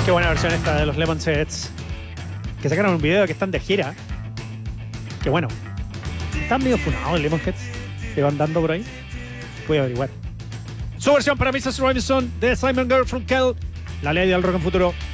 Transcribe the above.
Qué buena versión esta de los Lemonheads. Que sacaron un video que están de gira. Que bueno. Están medio funados el Lemonheads. Que van dando por ahí. Voy a averiguar. Su versión para Mrs. Robinson de Simon Garfunkel. La ley del rock en futuro.